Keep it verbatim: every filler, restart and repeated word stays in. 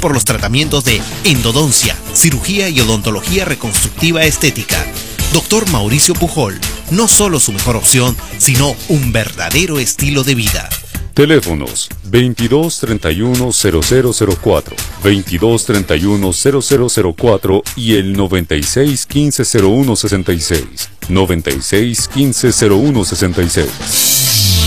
por los tratamientos de endodoncia, cirugía y odontología reconstructiva estética. Doctor Mauricio Pujol, no solo su mejor opción, sino un verdadero estilo de vida. Teléfonos veintidós treinta y uno cero cero cero cuatro, veintidós treinta y uno cero cero cero cuatro y el noventa y seis quince cero uno sesenta y seis, noventa y seis quince cero uno sesenta y seis.